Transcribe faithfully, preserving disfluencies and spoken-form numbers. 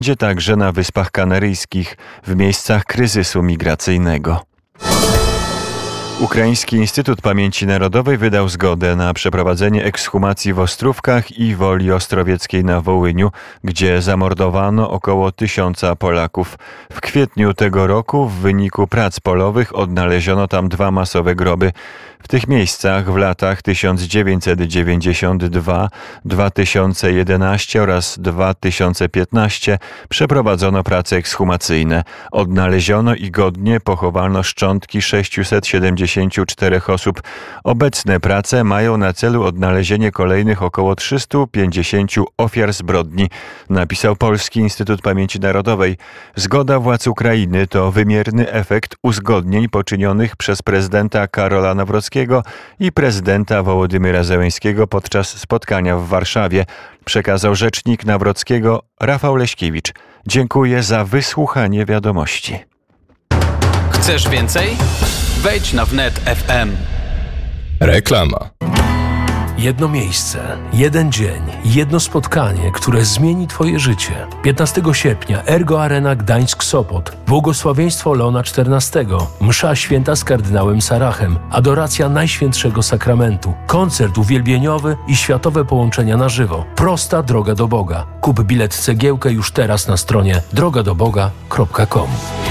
będzie także na Wyspach Kanaryjskich, w miejscach kryzysu migracyjnego. Ukraiński Instytut Pamięci Narodowej wydał zgodę na przeprowadzenie ekshumacji w Ostrówkach i Woli Ostrowieckiej na Wołyniu, gdzie zamordowano około tysiąca Polaków. W kwietniu tego roku w wyniku prac polowych odnaleziono tam dwa masowe groby. W tych miejscach w latach tysiąc dziewięćset dziewięćdziesiąty drugi do dwa tysiące jedenastego oraz dwa tysiące piętnastego przeprowadzono prace ekshumacyjne. Odnaleziono i godnie pochowano szczątki sześciuset siedemdziesięciu czterech osób. Obecne prace mają na celu odnalezienie kolejnych około trzystu pięćdziesięciu ofiar zbrodni, napisał Polski Instytut Pamięci Narodowej. Zgoda władz Ukrainy to wymierny efekt uzgodnień poczynionych przez prezydenta Karola Nawrockiego i prezydenta Wołodymyra Zełenskiego podczas spotkania w Warszawie, przekazał rzecznik Nawrockiego Rafał Leśkiewicz. Dziękuję za wysłuchanie wiadomości. Chcesz więcej? Wejdź na wnet kropka ef em. Reklama. Jedno miejsce, jeden dzień, jedno spotkanie, które zmieni Twoje życie. piętnastego sierpnia Ergo Arena Gdańsk-Sopot. Błogosławieństwo Leona czternastego. Msza święta z kardynałem Sarachem. Adoracja Najświętszego Sakramentu. Koncert uwielbieniowy i światowe połączenia na żywo. Prosta droga do Boga. Kup bilet cegiełkę już teraz na stronie droga do boga kropka com.